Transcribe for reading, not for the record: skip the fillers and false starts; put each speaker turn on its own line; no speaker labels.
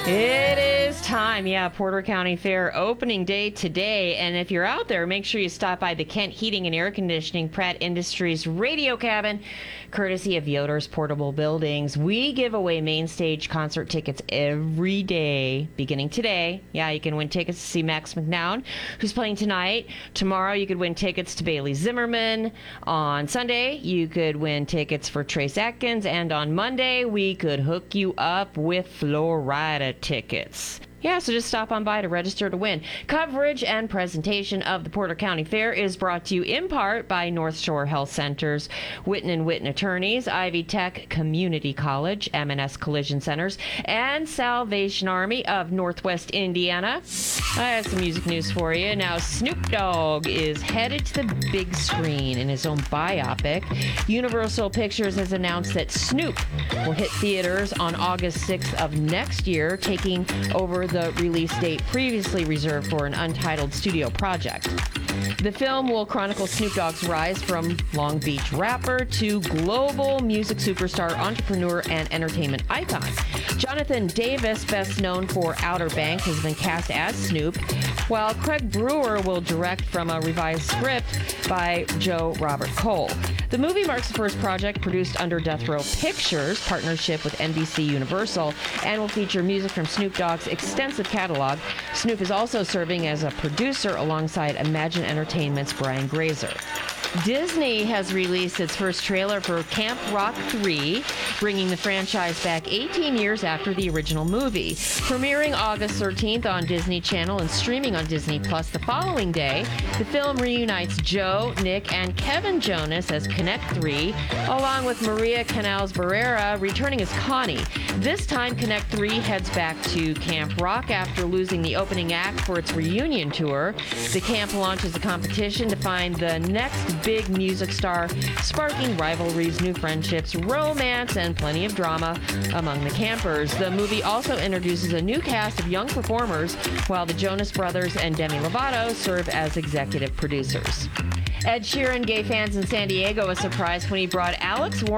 It is time. Yeah, Porter County Fair opening day today. And if you're out there, make sure you stop by the Kent Heating and Air Conditioning Pratt Industries radio cabin, courtesy of Yoder's Portable Buildings. We give away main stage concert tickets every day, beginning today. Yeah, you can win tickets to see Max McNown, who's playing tonight. Tomorrow, you could win tickets to Bailey Zimmerman. On Sunday, you could win tickets for Trace Atkins. And on Monday, we could hook you up with Florida tickets. Yeah, so just stop on by to register to win. Coverage and presentation of the Porter County Fair is brought to you in part by North Shore Health Centers, Witten & Witten Attorneys, Ivy Tech Community College, M&S Collision Centers, and Salvation Army of Northwest Indiana. I have some music news for you. Now, Snoop Dogg is headed to the big screen in his own biopic. Universal Pictures has announced that Snoop will hit theaters on August 6th of next year, taking over the release date previously reserved for an untitled studio project. The film will chronicle Snoop Dogg's rise from Long Beach rapper to global music superstar, entrepreneur, and entertainment icon. Jonathan Davis, best known for Outer Banks, has been cast as Snoop, while Craig Brewer will direct from a revised script by Joe Robert Cole. The movie marks the first project produced under Death Row Pictures, partnership with NBC Universal, and will feature music from Snoop Dogg's extensive catalog. Snoop is also serving as a producer alongside Imagine Entertainment's Brian Grazer. Disney has released its first trailer for Camp Rock 3, bringing the franchise back 18 years after the original movie. Premiering August 13th on Disney Channel and streaming on Disney Plus the following day, the film reunites Joe, Nick, and Kevin Jonas as Connect 3, along with Maria Canals-Barrera returning as Connie. This time, Connect 3 heads back to Camp Rock after losing the opening act for its reunion tour. The camp launches a competition to find the next big music star, sparking rivalries, new friendships, romance, and plenty of drama among the campers. The movie also introduces a new cast of young performers, while the Jonas Brothers and Demi Lovato serve as executive producers. Ed Sheeran gave fans in San Diego a surprise when he brought Alex Warren